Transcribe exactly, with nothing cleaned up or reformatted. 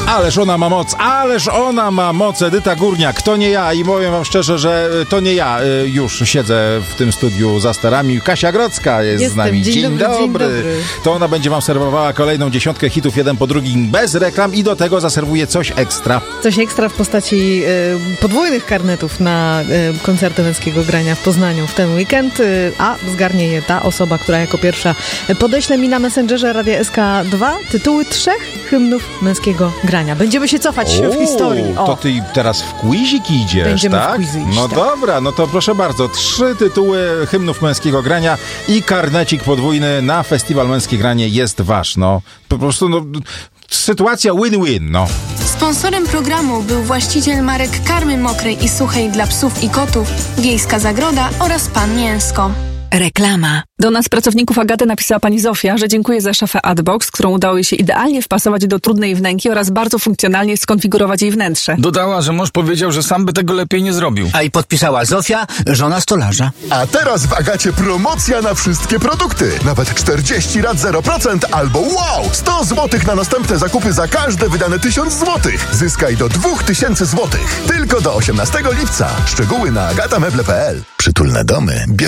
Ależ ona ma moc, ależ ona ma moc, Edyta Górniak, to nie ja i powiem wam szczerze, że to nie ja już siedzę w tym studiu za sterami. Kasia Grodzka jest Jestem. z nami. Dzień, Dzień, dobry, dobry. dzień dobry. To ona będzie wam serwowała kolejną dziesiątkę hitów, jeden po drugim, bez reklam i do tego zaserwuje coś ekstra. Coś ekstra w postaci y, podwójnych karnetów na y, koncerty męskiego grania w Poznaniu w ten weekend, y, a zgarnie je ta osoba, która jako pierwsza podeśle mi na Messengerze Radia S K dwa tytuły trzech hymnów męskiego grania. Będziemy się cofać O, w historii. O. To ty teraz w quizik idziesz, Będziemy tak? w quizy iść, No tak. dobra, no to proszę bardzo, trzy tytuły hymnów męskiego grania i karnecik podwójny na Festiwal Męskie Granie jest wasz, no. Po prostu, no, sytuacja win-win, no. Sponsorem programu był właściciel marek karmy mokrej i suchej dla psów i kotów, Wiejska Zagroda oraz Pan Mięsko. Reklama. Do nas, pracowników Agaty, napisała pani Zofia, że dziękuję za szafę Adbox, którą udało jej się idealnie wpasować do trudnej wnęki oraz bardzo funkcjonalnie skonfigurować jej wnętrze. Dodała, że mąż powiedział, że sam by tego lepiej nie zrobił. A i podpisała Zofia, żona stolarza. A teraz w Agacie promocja na wszystkie produkty. Nawet czterdzieści rat zero procent albo wow! sto złotych na następne zakupy za każde wydane tysiąc złotych. Zyskaj do dwa tysiące złotych. Tylko do osiemnastego lipca. Szczegóły na agata meble kropka p l. Przytulne domy.